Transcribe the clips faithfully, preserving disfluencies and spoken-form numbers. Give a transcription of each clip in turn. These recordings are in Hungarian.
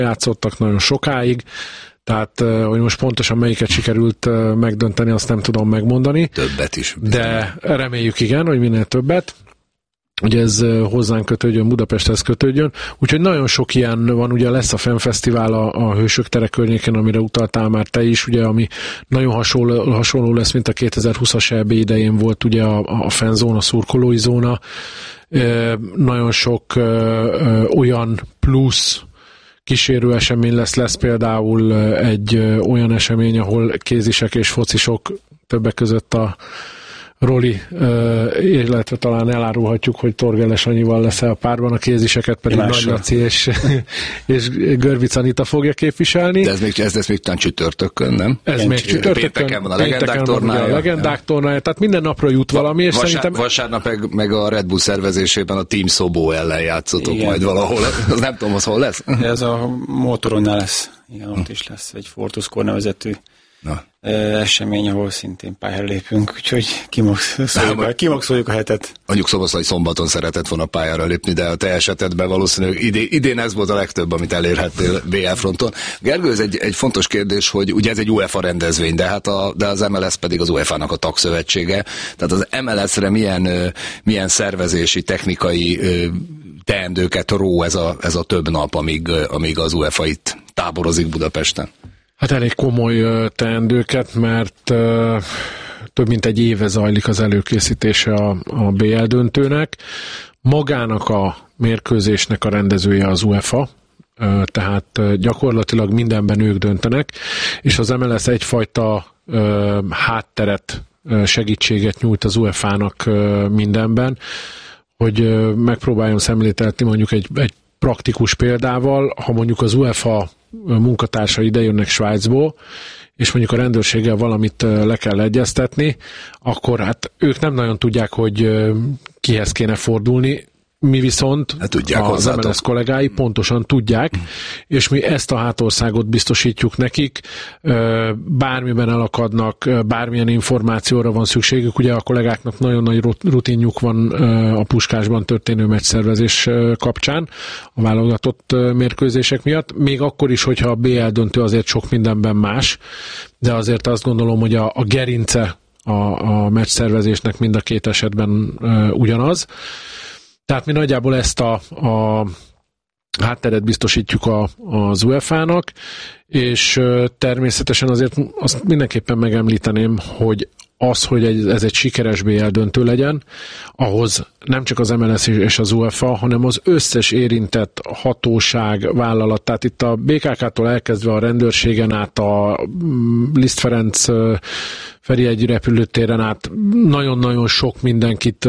játszottak nagyon sokáig, tehát hogy most pontosan melyiket sikerült megdönteni, azt nem tudom megmondani. Többet is. De reméljük igen, hogy minél többet. Ugye ez hozzánk kötődjön, Budapesthez kötődjön. Úgyhogy nagyon sok ilyen van, ugye lesz a Fenfesztivál a, a Hősök tere környéken, amire utaltál már te is, ugye, ami nagyon hasonló, hasonló lesz, mint a kétezer-húszas é bé idején volt ugye a, a fanzóna, szurkolói zóna. E, nagyon sok e, e, olyan plusz kísérő esemény lesz, lesz például egy e, olyan esemény, ahol kézisek és focisok, többek között a Roli, illetve talán elárulhatjuk, hogy Torgeles Anyival lesz a párban, a kéziseket pedig Nagy Laci és, és Görvic Anita fogja képviselni. De ez még, ez, ez még talán csütörtökön, nem? Ez Ilyen még csütörtökön. Pénteken van a legendák tornája. A legendák tornája, tehát minden napra jut valami, és Vasár, szerintem... Vasárnap meg, meg a Red Bull szervezésében a Team Szobó ellen játszotok igen. majd valahol. Az nem tudom, az hol lesz. Ez a motoronnál lesz. Igen, ott is lesz egy Fortuskor nevezetű Na. esemény, ahol szintén pályára lépünk, úgyhogy kimaxoljuk, kimaxoljuk a hetet. Mondjuk Szoboszlai szombaton szeretett volna pályára lépni, de a te esetedben valószínűleg idén, idén ez volt a legtöbb, amit elérhettél bé el fronton. Gergő, ez egy, egy fontos kérdés, hogy ugye ez egy UEFA rendezvény, de hát a, de az em el es pedig az UEFA-nak a tagszövetsége. Tehát az em el es-re milyen, milyen szervezési, technikai teendőket ró ez a, ez a több nap, amíg, amíg az UEFA itt táborozik Budapesten? Hát elég komoly teendőket, mert uh, több mint egy éve zajlik az előkészítése a, a bé el döntőnek. Magának a mérkőzésnek a rendezője az UEFA, uh, tehát uh, gyakorlatilag mindenben ők döntenek, és az em el es egyfajta uh, hátteret, uh, segítséget nyújt az UEFA-nak uh, mindenben, hogy uh, megpróbáljon szemléltetni mondjuk egy, egy praktikus példával, ha mondjuk az UEFA munkatársai idejönnek Svájcból, és mondjuk a rendőrséggel valamit le kell egyeztetni, akkor hát ők nem nagyon tudják, hogy kihez kéne fordulni, mi viszont hát tudják, az em el es kollégái pontosan tudják, hmm. és mi ezt a hátországot biztosítjuk nekik, bármiben elakadnak, bármilyen információra van szükségük, ugye a kollégáknak nagyon nagy rutinjuk van a Puskásban történő meccsszervezés kapcsán, a válogatott mérkőzések miatt, még akkor is, hogyha a bé el döntő azért sok mindenben más, de azért azt gondolom, hogy a, a gerince a, a meccsszervezésnek mind a két esetben ugyanaz. Tehát mi nagyjából ezt a, a hátteret biztosítjuk a, az UEFA-nak, és természetesen azért azt mindenképpen megemlíteném, hogy az, hogy egy, ez egy sikeres bé el döntő legyen, ahhoz nem csak az em el es és az UEFA, hanem az összes érintett hatóság, vállalat, tehát itt a bé ká ká-tól elkezdve a rendőrségen át, a Liszt Ferenc Ferihegyi repülőtéren át nagyon-nagyon sok mindenkit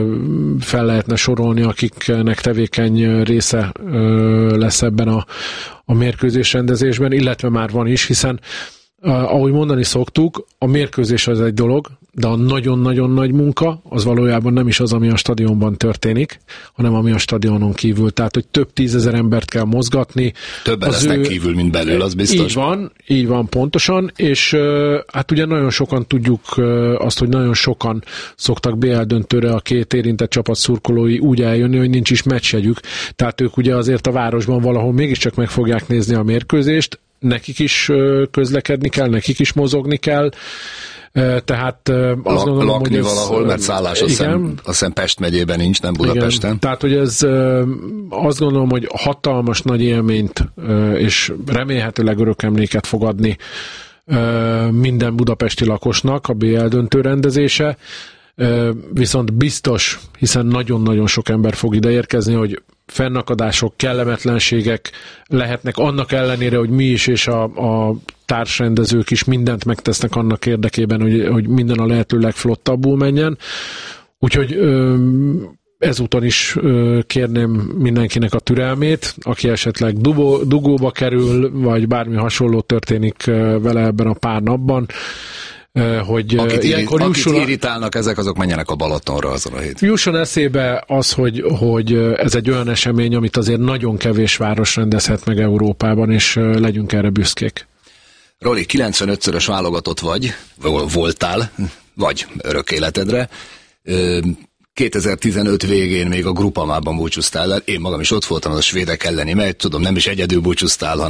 fel lehetne sorolni, akiknek tevékeny része lesz ebben a, a mérkőzés rendezésben, illetve már van is, hiszen ahogy mondani szoktuk, a mérkőzés az egy dolog, de a nagyon-nagyon nagy munka az valójában nem is az, ami a stadionban történik, hanem ami a stadionon kívül. Tehát, hogy több tízezer embert kell mozgatni. Többen lesznek ő... kívül, mint belül, az biztos. Így van, így van pontosan, és hát ugye nagyon sokan tudjuk azt, hogy nagyon sokan szoktak bé el döntőre a két érintett csapat szurkolói úgy eljönni, hogy nincs is meccsjegyük. Tehát ők ugye azért a városban valahol mégiscsak meg fogják nézni a mérkőzést, nekik is közlekedni kell, nekik is mozogni kell, tehát azt Lak, gondolom, lakni hogy ez, valahol, mert szállás azt hiszem, azt hiszem Pest megyében nincs, nem Budapesten. Igen, tehát, hogy ez azt gondolom, hogy hatalmas nagy élményt, és remélhetőleg örök emléket fog adni minden budapesti lakosnak a bé el döntő rendezése, viszont biztos, hiszen nagyon-nagyon sok ember fog ide érkezni, hogy fennakadások, kellemetlenségek lehetnek annak ellenére, hogy mi is és a, a társrendezők is mindent megtesznek annak érdekében, hogy, hogy minden a lehető legflottabbul menjen. Úgyhogy ezúton is kérném mindenkinek a türelmét, aki esetleg dugó, dugóba kerül, vagy bármi hasonló történik vele ebben a pár napban, hogy akit, ilyenkor irrit, jusson, akit irritálnak ezek, azok menjenek a Balatonra azon a héten. Jusson eszébe az, hogy, hogy ez egy olyan esemény, amit azért nagyon kevés város rendezhet meg Európában, és legyünk erre büszkék. Roli, kilencvenötszörös válogatott vagy, voltál, vagy örök életedre. kétezer-tizenöt végén még a Grupamában búcsúztál el, én magam is ott voltam, az a svédek elleni megy, tudom, nem is egyedül búcsúztál,